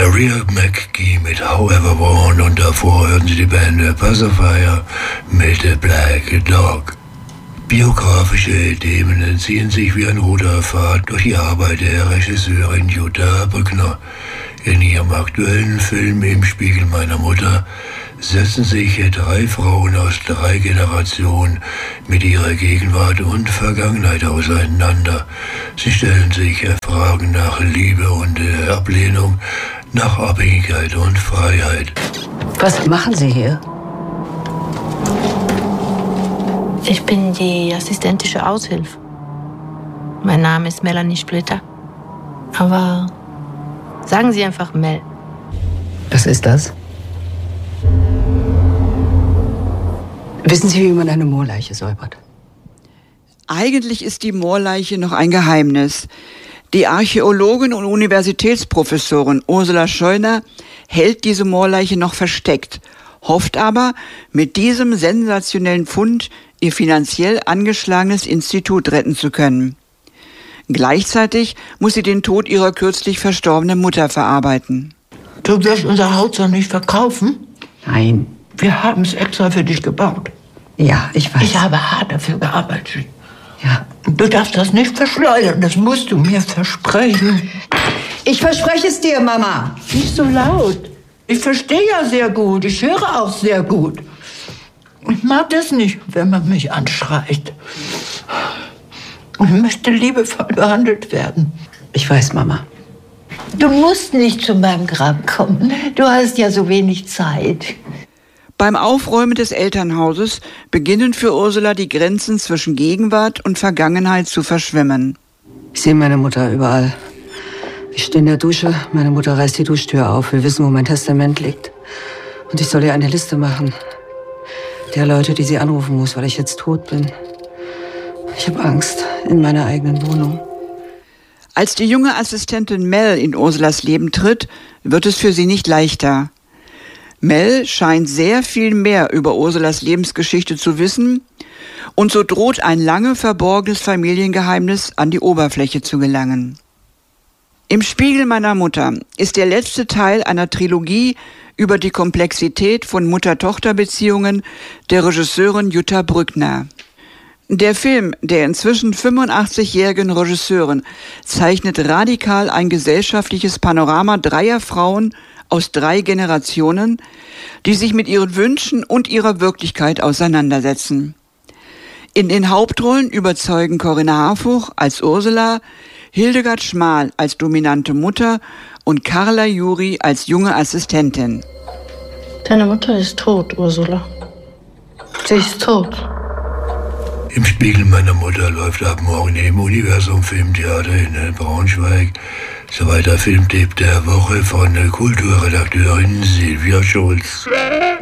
Maria McGee mit However Worn und davor hören Sie die Band Pacifier mit The Black Dog. Biografische Themen entziehen sich wie ein roter Faden durch die Arbeit der Regisseurin Jutta Brückner. In ihrem aktuellen Film Im Spiegel meiner Mutter setzen sich 3 Frauen aus 3 Generationen mit ihrer Gegenwart und Vergangenheit auseinander. Sie stellen sich Fragen nach Liebe und Ablehnung, nach Abhängigkeit und Freiheit. Was machen Sie hier? Ich bin die assistentische Aushilfe. Mein Name ist Melanie Splitter. Aber sagen Sie einfach Mel. Was ist das? Wissen Sie, wie man eine Moorleiche säubert? Eigentlich ist die Moorleiche noch ein Geheimnis. Die Archäologin und Universitätsprofessorin Ursula Scheuner hält diese Moorleiche noch versteckt, hofft aber, mit diesem sensationellen Fund ihr finanziell angeschlagenes Institut retten zu können. Gleichzeitig muss sie den Tod ihrer kürzlich verstorbenen Mutter verarbeiten. Du wirst unser Haus doch nicht verkaufen? Nein. Wir haben es extra für dich gebaut. Ja, ich weiß. Ich habe hart dafür gearbeitet. Ja. Du darfst das nicht verschleudern, das musst du mir versprechen. Ich verspreche es dir, Mama. Nicht so laut. Ich verstehe ja sehr gut, ich höre auch sehr gut. Ich mag das nicht, wenn man mich anschreit. Ich möchte liebevoll behandelt werden. Ich weiß, Mama. Du musst nicht zu meinem Grab kommen. Du hast ja so wenig Zeit. Beim Aufräumen des Elternhauses beginnen für Ursula die Grenzen zwischen Gegenwart und Vergangenheit zu verschwimmen. Ich sehe meine Mutter überall. Ich stehe in der Dusche, meine Mutter reißt die Duschtür auf, will wissen, wo mein Testament liegt. Und ich soll ihr eine Liste machen. Der Leute, die sie anrufen muss, weil ich jetzt tot bin. Ich habe Angst in meiner eigenen Wohnung. Als die junge Assistentin Mel in Ursulas Leben tritt, wird es für sie nicht leichter. Mel scheint sehr viel mehr über Ursulas Lebensgeschichte zu wissen und so droht ein lange verborgenes Familiengeheimnis an die Oberfläche zu gelangen. Im Spiegel meiner Mutter ist der letzte Teil einer Trilogie über die Komplexität von Mutter-Tochter-Beziehungen der Regisseurin Jutta Brückner. Der Film der inzwischen 85-jährigen Regisseurin zeichnet radikal ein gesellschaftliches Panorama 3 Frauen aus 3 Generationen, die sich mit ihren Wünschen und ihrer Wirklichkeit auseinandersetzen. In den Hauptrollen überzeugen Corinna Harfouch als Ursula, Hildegard Schmal als dominante Mutter und Carla Juri als junge Assistentin. Deine Mutter ist tot, Ursula. Sie ist tot. Im Spiegel meiner Mutter läuft ab morgen im Universum Filmtheater in Braunschweig. Zweiter Filmtipp der Woche von Kulturredakteurin Silvia Schulz.